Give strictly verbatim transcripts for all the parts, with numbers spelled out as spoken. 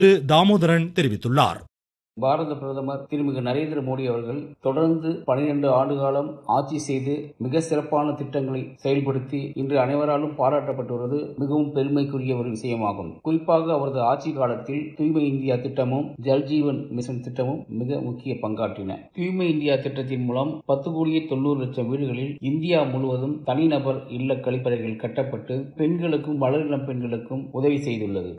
திரு தாமோதரன் தெரிவித்துள்ளார். பாரத பிரதமர் திருமிகு நரேந்திர மோடி அவர்கள் தொடர்ந்து பனிரெண்டு ஆண்டு காலம் ஆட்சி செய்து மிக சிறப்பான திட்டங்களை செயல்படுத்தி இன்று அனைவராலும் பாராட்டப்பட்டு வருவது மிகவும் பெருமைக்குரிய ஒரு விஷயமாகும். குறிப்பாக அவரது ஆட்சி காலத்தில் தூய்மை இந்தியா திட்டமும் ஜல்ஜீவன் மிஷன் திட்டமும் மிக முக்கிய பங்காற்றின. தூய்மை இந்தியா திட்டத்தின் மூலம் பத்து கோடியே தொண்ணூறு லட்சம் வீடுகளில் இந்தியா முழுவதும் தனிநபர் இல்ல கழிப்பறைகள் கட்டப்பட்டு பெண்களுக்கும் வளரிளம் பெண்களுக்கும் உதவி செய்துள்ளது.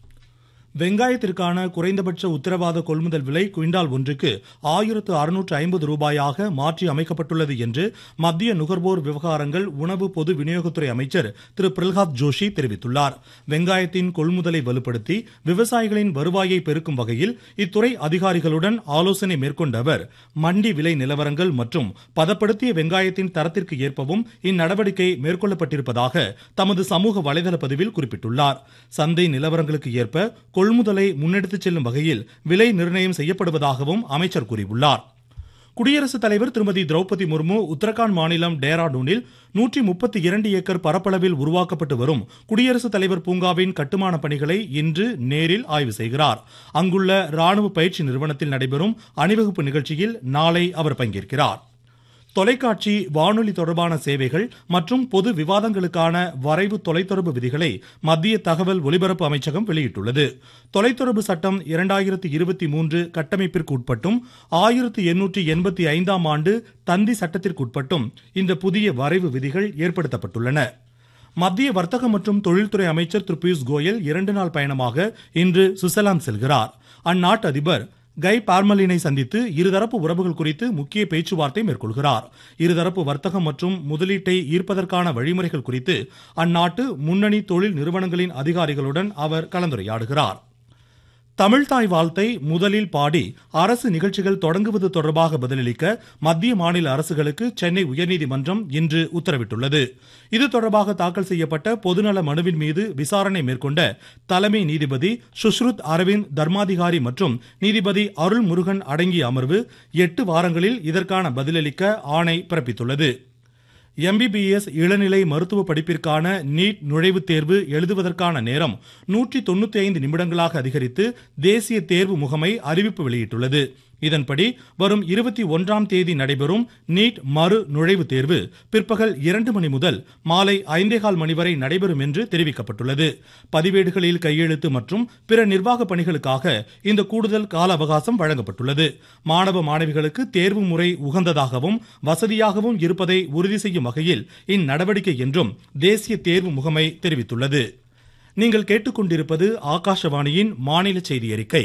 வெங்காயத்திற்கான குறைந்தபட்ச உத்தரவாத கொள்முதல் விலை குவிண்டால் ஒன்றுக்கு ஆயிரத்து அறுநூற்று ஐம்பது ரூபாயாக மாற்றி அமைக்கப்பட்டுள்ளது என்று மத்திய நுகர்வோர் விவகாரங்கள் உணவு பொது விநியோகத்துறை அமைச்சர் திரு பிரல்ஹாத் ஜோஷி தெரிவித்துள்ளார். வெங்காயத்தின் கொள்முதலை வலுப்படுத்தி விவசாயிகளின் வருவாயை பெருக்கும் வகையில் இத்துறை அதிகாரிகளுடன் ஆலோசனை மேற்கொண்ட அவர் மண்டி விலை நிலவரங்கள் மற்றும் பதப்படுத்திய வெங்காயத்தின் தரத்திற்கு ஏற்பவும் இந்நடவடிக்கை மேற்கொள்ளப்பட்டிருப்பதாக தமது சமூக வலைதள பதிவில் குறிப்பிட்டுள்ளார். சந்தை நிலவரங்களுக்கு ஏற்ப கொள்முதலை முன்னெடுத்துச் செல்லும் வகையில் விலை நிர்ணயம் செய்யப்படுவதாகவும் அமைச்சர் கூறியுள்ளார். குடியரசுத் தலைவர் திருமதி திரௌபதி முர்மு உத்தரகாண்ட் மாநிலம் டேராடூனில் நூற்றி முப்பத்தி இரண்டு ஏக்கர் பரப்பளவில் உருவாக்கப்பட்டு வரும் குடியரசுத் தலைவர் பூங்காவின் கட்டுமான பணிகளை இன்று நேரில் ஆய்வு செய்கிறார். அங்குள்ள ராணுவ பயிற்சி நிறுவனத்தில் நடைபெறும் அணிவகுப்பு நிகழ்ச்சியில் நாளை அவர் பங்கேற்கிறார். தொலைக்காட்சி வானொலி தொடர்பான சேவைகள் மற்றும் பொது விவாதங்களுக்கான வரைவு தொலைத்தொடர்பு விதிகளை மத்திய தகவல் ஒலிபரப்பு அமைச்சகம் வெளியிட்டுள்ளது. தொலைத்தொடர்பு சட்டம் இரண்டாயிரத்தி இருபத்தி மூன்று கட்டமைப்பிற்கு உட்பட்டும் ஆயிரத்தி எண்ணூற்றி எண்பத்தி ஐந்தாம் ஆண்டு தந்தி சட்டத்திற்கு உட்பட்டும் இந்த புதிய வரைவு விதிகள் ஏற்படுத்தப்பட்டுள்ளன. மத்திய வர்த்தக மற்றும் தொழில்துறை அமைச்சர் திரு பியூஷ் கோயல் இரண்டு நாள் பயணமாக இன்று சுவிட்சர்லாந்து செல்கிறார். அந்நாட்டு அதிபர் கை பார்மலினை சந்தித்து இருதரப்பு உறவுகள் குறித்து முக்கிய பேச்சுவார்த்தை மேற்கொள்கிறார். இருதரப்பு வர்த்தகம் மற்றும் முதலீட்டை ஈர்ப்பதற்கான வழிமுறைகள் குறித்து அந்நாட்டு முன்னணி தொழில் நிறுவனங்களின் அதிகாரிகளுடன் அவர் கலந்துரையாடுகிறார். தமிழ்தாய் வாழ்த்தை முதலில் பாடி அரசு நிகழ்ச்சிகள் தொடங்குவது தொடர்பாக பதிலளிக்க மத்திய மாநில அரசுகளுக்கு சென்னை உயர்நீதிமன்றம் இன்று உத்தரவிட்டுள்ளது. இது தொடர்பாக தாக்கல் செய்யப்பட்ட பொதுநல மனுவின் மீது விசாரணை மேற்கொண்ட தலைமை நீதிபதி சுஷ்ருத் அரவிந்த் தர்மாதிகாரி மற்றும் நீதிபதி அருள் முருகன் அடங்கிய அமர்வு எட்டு வாரங்களில் இதற்கான பதிலளிக்க ஆணை பிறப்பித்துள்ளது. எம்பிபிஎஸ் இளநிலை மருத்துவ படிப்பிற்கான நீட் நுழைவுத் தேர்வு எழுதுவதற்கான நேரம் நூற்றி தொண்ணூத்தி ஐந்து நிமிடங்களாக அதிகரித்து தேசிய தேர்வு முகமை அறிவிப்பு வெளியிட்டுள்ளது. இதன்படி வரும் இருபத்தி ஒன்றாம் தேதி நடைபெறும் நீட் மறு நுழைவுத் தேர்வு பிற்பகல் இரண்டு மணி முதல் மாலை ஐந்தேகால் மணி வரை நடைபெறும் என்று தெரிவிக்கப்பட்டுள்ளது. பதிவேடுகளில் கையெழுத்து மற்றும் பிற நிர்வாக பணிகளுக்காக இந்த கூடுதல் கால அவகாசம் வழங்கப்பட்டுள்ளது. மாணவ மாணவிகளுக்கு தேர்வு முறை உகந்ததாகவும் வசதியாகவும் இருப்பதை உறுதி செய்யும் வகையில் இந்நடவடிக்கை என்றும் தேசிய தேர்வு முகமை தெரிவித்துள்ளது. நீங்கள் கேட்டுக்கொண்டிருப்பது ஆகாஷவாணியின் மாநில செய்தி அறிக்கை.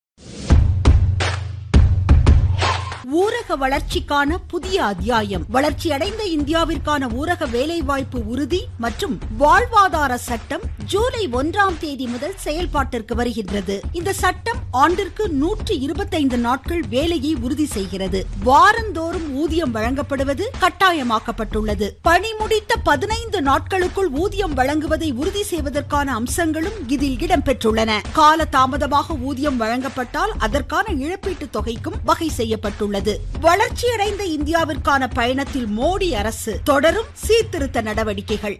ஊரக வளர்ச்சிக்கான புதிய அத்தியாயம். வளர்ச்சியடைந்த இந்தியாவிற்கான ஊரக வேலைவாய்ப்பு உறுதி மற்றும் வாழ்வாதார சட்டம் ஜூலை ஒன்றாம் தேதி முதல் செயல்பாட்டிற்கு வருகின்றது. இந்த சட்டம் ஆண்டிற்கு நூற்றி இருபத்தைந்து நாட்கள் வேலையை உறுதி செய்கிறது. வாரந்தோறும் ஊதியம் வழங்கப்படுவது கட்டாயமாக்கப்பட்டுள்ளது. பணி முடித்த பதினைந்து நாட்களுக்குள் ஊதியம் வழங்குவதை உறுதி செய்வதற்கான அம்சங்களும் இதில் இடம்பெற்றுள்ளன. கால தாமதமாக ஊதியம் வழங்கப்பட்டால் அதற்கான இழப்பீட்டு தொகைக்கும் வகை செய்யப்பட்டுள்ளது. வளர்ச்சியடைந்த இந்தியாவிற்கான பயணத்தில் மோடி அரசு தொடரும் சீர்திருத்த நடவடிக்கைகள்.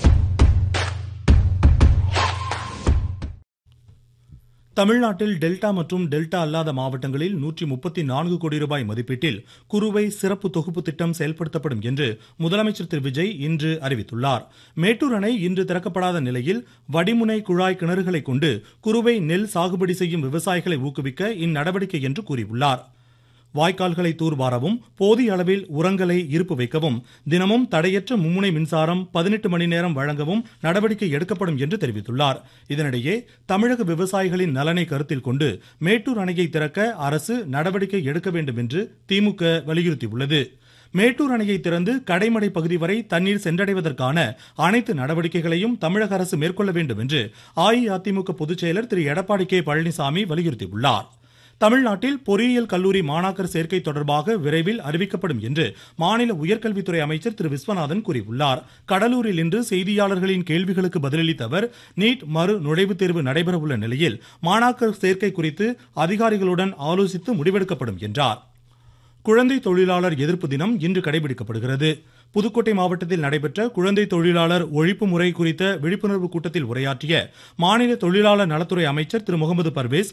தமிழ்நாட்டில் டெல்டா மற்றும் டெல்டா அல்லாத மாவட்டங்களில் நூற்றி முப்பத்தி நான்கு கோடி ரூபாய் மதிப்பீட்டில் குறுவை சிறப்பு தொகுப்பு திட்டம் செயல்படுத்தப்படும் என்று முதலமைச்சர் திரு விஜய் இன்று அறிவித்துள்ளார். மேட்டூர் அணை இன்று திறக்கப்படாத நிலையில் வடிமுனை குழாய் கிணறுகளை கொண்டு குறுவை நெல் சாகுபடி செய்யும் விவசாயிகளை ஊக்குவிக்க இந்நடவடிக்கை என்று கூறியுள்ளார். வாய்க்கால்களை தூர்வாரவும் போதிய அளவில் உரங்களை இருப்பு வைக்கவும் தினமும் தடையற்ற மும்முனை மின்சாரம் பதினெட்டு மணி நேரம் வழங்கவும் நடவடிக்கை எடுக்கப்படும் என்று தெரிவித்துள்ளார். இதனிடையே தமிழக விவசாயிகளின் நலனை கருத்தில் கொண்டு மேட்டூர் அணையை திறக்க அரசு நடவடிக்கை எடுக்க வேண்டும் என்று திமுக வலியுறுத்தியுள்ளது. மேட்டூர் அணையை திறந்து கடைமடை பகுதி வரை தண்ணீர் சென்றடைவதற்கான அனைத்து நடவடிக்கைகளையும் தமிழக அரசு மேற்கொள்ள வேண்டும் என்று அஇஅதிமுக பொதுச் செயலர் திரு எடப்பாடி கே பழனிசாமி வலியுறுத்தியுள்ளார். தமிழ்நாட்டில் பொறியியல் கல்லூரி மாணாக்கர் சேர்க்கை தொடர்பாக விரைவில் அறிவிக்கப்படும் என்று மாநில உயர்கல்வித்துறை அமைச்சர் திரு விஸ்வநாதன் கூறியுள்ளார். கடலூரில் இன்று செய்தியாளர்களின் கேள்விகளுக்கு பதிலளித்த அவர் நீட் மறு நுழைவுத் தேர்வு நடைபெறவுள்ள நிலையில் மாணாக்கர் சேர்க்கை குறித்து அதிகாரிகளுடன் ஆலோசித்து முடிவெடுக்கப்படும் என்றார். குழந்தை தொழிலாளர் எதிர்ப்பு தினம் இன்று கடைபிடிக்கப்படுகிறது. புதுக்கோட்டை மாவட்டத்தில் நடைபெற்ற குழந்தை தொழிலாளர் ஒழிப்பு முறை குறித்த விழிப்புணர்வு கூட்டத்தில் உரையாற்றிய மாநில தொழிலாளர் நலத்துறை அமைச்சர் திரு முகமது பர்வேஸ்